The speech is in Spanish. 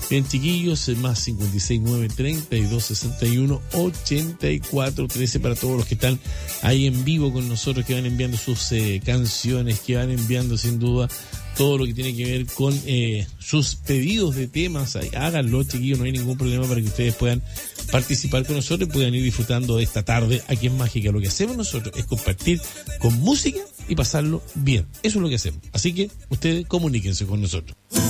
Bien, chiquillos, más 56932618413 para todos los que están ahí en vivo con nosotros, que van enviando sus canciones, que van enviando sin duda todo lo que tiene que ver con sus pedidos de temas. Háganlo, chiquillos, no hay ningún problema para que ustedes puedan participar con nosotros y puedan ir disfrutando de esta tarde aquí en Mágica. Lo que hacemos nosotros es compartir con música y pasarlo bien. Eso es lo que hacemos. Así que ustedes comuníquense con nosotros.